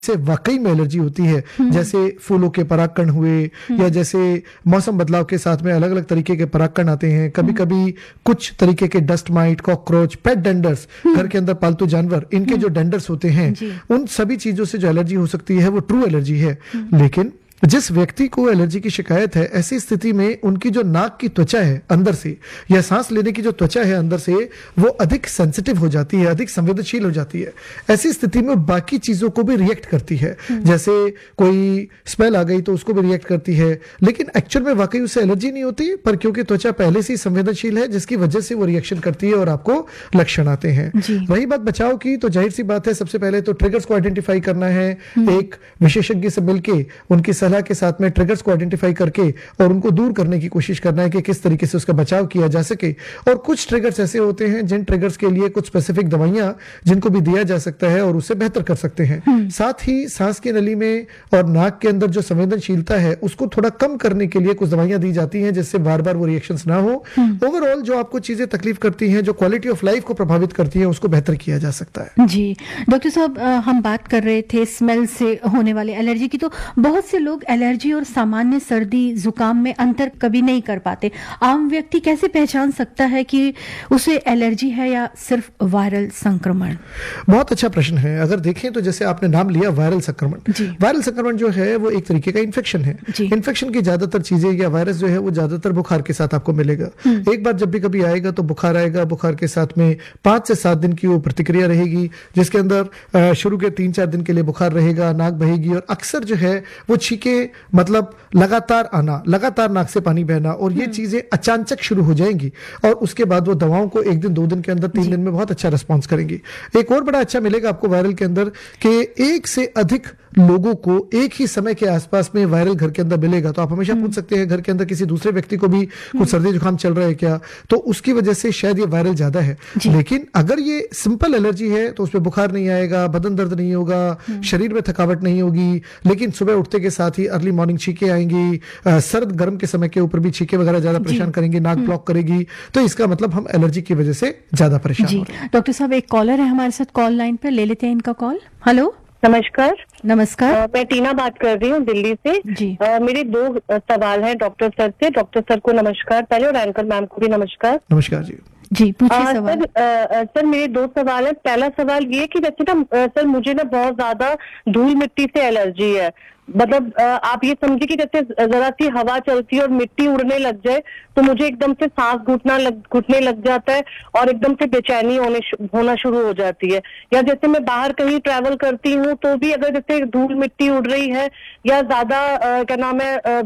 से वाकई में एलर्जी होती है, जैसे फूलों के परागकण हुए या जैसे मौसम बदलाव के साथ में अलग अलग तरीके के परागकण आते हैं, कभी कभी कुछ तरीके के डस्ट माइट, कॉकरोच, पेट डेंडर्स, घर के अंदर पालतू जानवर, इनके जो डेंडर्स होते हैं, उन सभी चीजों से जो एलर्जी हो सकती है वो ट्रू एलर्जी है। लेकिन जिस व्यक्ति को एलर्जी की शिकायत है, ऐसी स्थिति में उनकी जो नाक की त्वचा है अंदर से या सांस लेने की जो त्वचा है अंदर से, वो अधिक सेंसिटिव हो जाती है, अधिक संवेदनशील हो जाती है। ऐसी स्थिति में बाकी चीजों को भी रिएक्ट करती है, जैसे कोई स्मेल आ गई तो उसको भी रिएक्ट करती है, लेकिन एक्चुअल में वाकई उससे एलर्जी नहीं होती, पर क्योंकि त्वचा पहले से ही संवेदनशील है, जिसकी वजह से वो रिएक्शन करती है और आपको लक्षण आते हैं। रही बात बचाव की, तो जाहिर सी बात है, सबसे पहले तो ट्रिगर्स को आइडेंटिफाई करना है। एक विशेषज्ञ से मिलके उनकी सलाह के साथ में ट्रिगर्स को आइडेंटिफाई करके और उनको दूर करने की कोशिश करना है कि किस तरीके से उसका बचाव किया जा सके। और कुछ ट्रिगर्स ऐसे होते हैं जिन ट्रिगर्स के लिए कुछ स्पेसिफिक दवाइयां जिनको भी दिया जा सकता है और उससे बेहतर कर सकते हैं। साथ ही सांस की नली में और नाक के अंदर जो संवेदनशीलता है उसको थोड़ा कम करने के लिए कुछ दवाइयां दी जाती हैं, जिससे बार बार वो रिएक्शंस ना हो। ओवरऑल जो आपको चीजें तकलीफ करती हैं, जो क्वालिटी ऑफ लाइफ को प्रभावित करती है, उसको बेहतर किया जा सकता है। जी डॉक्टर साहब, हम बात कर रहे थे स्मेल से होने वाले एलर्जी की, तो बहुत से लोग एलर्जी और सामान्य सर्दी जुकाम में अंतर कभी नहीं कर पाते। आम व्यक्ति कैसे पहचान सकता है कि उसे एलर्जी है या सिर्फ वायरल संक्रमण? बहुत अच्छा प्रश्न है। अगर देखें तो जैसे आपने नाम लिया वायरल संक्रमण, वायरल संक्रमण जो है वो एक तरीके का इन्फेक्शन है। इन्फेक्शन की ज्यादातर चीजें या वायरस जो है वो ज्यादातर बुखार के साथ आपको मिलेगा। एक बार जब भी कभी आएगा तो बुखार आएगा, बुखार के साथ में 5 से 7 दिन की वो प्रतिक्रिया रहेगी, जिसके अंदर शुरू के 3-4 दिन के लिए बुखार रहेगा, नाक बहेगी और अक्सर जो है वो छींके, मतलब लगातार आना, लगातार नाक से पानी बहना, और ये चीजें अचानक शुरू हो जाएंगी। और उसके बाद वो दवाओं को 1 दिन 2 दिन के अंदर 3 दिन में बहुत अच्छा रिस्पॉन्स करेंगी। एक और बड़ा अच्छा मिलेगा आपको वायरल के अंदर कि 1 से अधिक लोगों को एक ही समय के आसपास में वायरल घर के अंदर मिलेगा। तो आप हमेशा पूछ सकते हैं घर के अंदर किसी दूसरे व्यक्ति को भी कुछ सर्दी जुकाम चल रहा है क्या, तो उसकी वजह से शायद ये वायरल ज्यादा है। लेकिन अगर ये सिंपल एलर्जी है तो उसमें बुखार नहीं आएगा, बदन दर्द नहीं होगा, शरीर में थकावट नहीं होगी, लेकिन सुबह उठते के साथ ही अर्ली मॉर्निंग छींके आएंगी, सर्द गर्म के समय के ऊपर भी छींके वगैरह ज्यादा परेशान करेंगी, नाक ब्लॉक करेगी, तो इसका मतलब हम एलर्जी की वजह से ज्यादा परेशान हो रहे हैं। डॉक्टर साहब, एक कॉलर है हमारे साथ कॉल लाइन पे, ले लेते हैं इनका कॉल। हेलो, नमस्कार। नमस्कार। मैं टीना बात कर रही हूँ दिल्ली से। मेरे 2 सवाल हैं डॉक्टर सर से। डॉक्टर सर को नमस्कार पहले, और एंकर मैम को भी नमस्कार। नमस्कार जी। जी पूछिए सवाल। सर मेरे 2 सवाल है। पहला सवाल ये कि जैसे ना सर, मुझे ना बहुत ज्यादा धूल मिट्टी से एलर्जी है। मतलब आप ये समझिए कि जैसे जरा सी हवा चलती है और मिट्टी उड़ने लग जाए तो मुझे एकदम से सांस घुटने लग जाता है और एकदम से बेचैनी होना शुरू हो जाती है। या जैसे मैं बाहर कहीं ट्रैवल करती हूँ तो भी अगर जैसे धूल मिट्टी उड़ रही है या ज्यादा क्या नाम है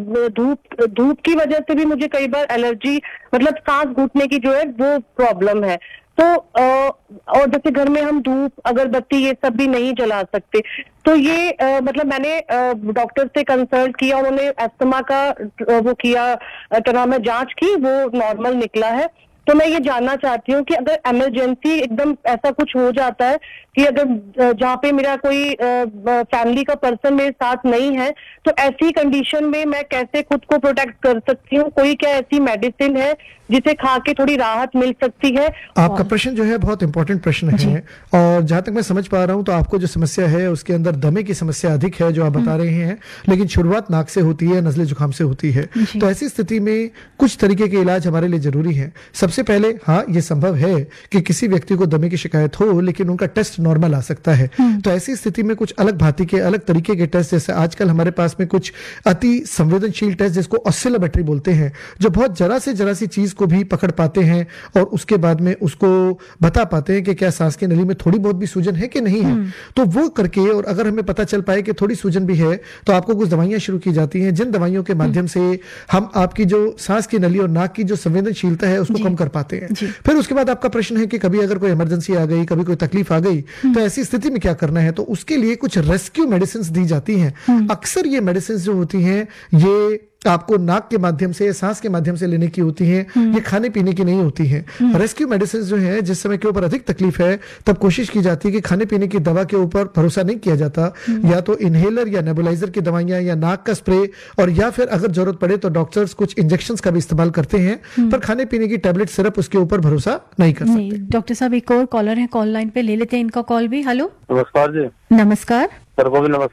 धूप की वजह से भी मुझे कई बार एलर्जी, मतलब सांस घुटने की जो है वो प्रॉब्लम है। तो और जैसे घर में हम धूप, अगरबत्ती ये सब भी नहीं जला सकते। तो ये मतलब मैंने डॉक्टर से कंसल्ट किया, उन्होंने अस्थमा का वो किया, क्या नाम है, जांच की, वो नॉर्मल निकला है। तो मैं ये जानना चाहती हूँ कि अगर इमरजेंसी एकदम ऐसा कुछ हो जाता है कि अगर जहाँ पे मेरा कोई फैमिली का पर्सन मेरे साथ नहीं है, तो ऐसी कंडीशन में मैं कैसे खुद को प्रोटेक्ट कर सकती हूँ? कोई क्या ऐसी मेडिसिन है जिसे खा के थोड़ी राहत मिल सकती है? आपका प्रश्न जो है बहुत इंपॉर्टेंट प्रश्न है, और जहां तक मैं समझ पा रहा हूं तो आपको जो समस्या है उसके अंदर दमे की समस्या अधिक है जो आप बता रहे हैं, लेकिन शुरुआत नाक से होती है, नजले जुकाम से होती है। तो ऐसी स्थिति में कुछ तरीके के इलाज हमारे लिए जरूरी है। सबसे पहले, हाँ, ये संभव है कि किसी व्यक्ति को दमे की शिकायत हो लेकिन उनका टेस्ट नॉर्मल आ सकता है। तो ऐसी स्थिति में कुछ अलग भांति के, अलग तरीके के टेस्ट, जैसे आजकल हमारे पास में कुछ अति संवेदनशील टेस्ट जिसको ऑसिलोमेट्री बोलते हैं, जो बहुत जरा सी चीज को भी पकड़ पाते हैं और उसके बाद में उसको बता पाते हैं कि क्या सांस की नली में थोड़ी बहुत भी सूजन है कि नहीं है। तो वो करके, और अगर हमें पता चल पाए कि थोड़ी सूजन भी है, तो आपको कुछ दवाइयां शुरू की जाती हैं, जिन दवाइयों के माध्यम से हम आपकी जो सांस की नली और नाक की जो संवेदनशीलता है उसको कम कर पाते हैं। फिर उसके बाद आपका प्रश्न है कि कभी अगर कोई इमरजेंसी आ गई, कभी कोई तकलीफ आ गई, तो ऐसी स्थिति में क्या करना है? तो उसके लिए कुछ रेस्क्यू मेडिसिन दी जाती हैं। अक्सर ये मेडिसिन जो होती हैं ये आपको नाक के माध्यम से, सांस के माध्यम से लेने की होती हैं, ये खाने पीने की नहीं होती हैं। रेस्क्यू मेडिसिन जो है, जिस समय के ऊपर अधिक तकलीफ है तब कोशिश की जाती है कि खाने पीने की दवा के ऊपर भरोसा नहीं किया जाता, या तो इनहेलर या नेबुलाइजर की दवाइयां या नाक का स्प्रे, और या फिर अगर जरूरत पड़े तो डॉक्टर्स कुछ इंजेक्शंस का भी इस्तेमाल करते हैं, पर खाने पीने की टैबलेट सिर्फ उसके ऊपर भरोसा नहीं कर सकते। डॉक्टर साहब, एक और कॉलर है कॉल लाइन पे, ले लेते हैं इनका कॉल भी। हेलो, नमस्कार जी। नमस्कार। सर को भी नमस्कार।